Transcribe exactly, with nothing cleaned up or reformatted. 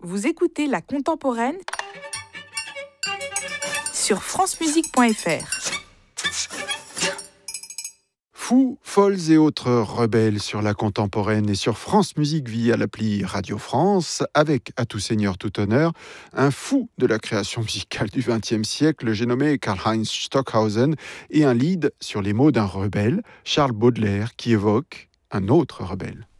Vous écoutez La Contemporaine sur francemusique point f r. Fous, folles et autres rebelles sur La Contemporaine et sur France Musique via l'appli Radio France, avec, à tout seigneur, tout honneur, un fou de la création musicale du vingtième siècle, j'ai nommé Karlheinz Stockhausen, et un lead sur les mots d'un rebelle, Charles Baudelaire, qui évoque un autre rebelle.